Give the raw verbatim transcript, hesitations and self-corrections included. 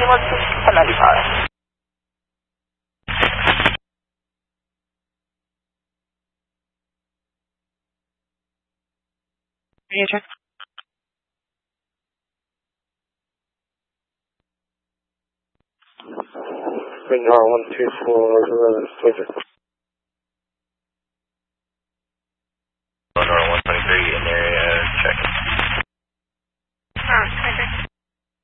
últimos analizados. Can you check? Bring R one two four, please.